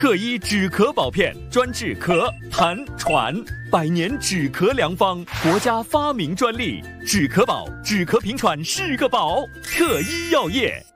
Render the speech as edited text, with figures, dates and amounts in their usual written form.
各医止咳宝片，专治咳、痰、喘，100年止咳良方，国家发明专利。止咳宝，止咳平喘是个宝。特医药业。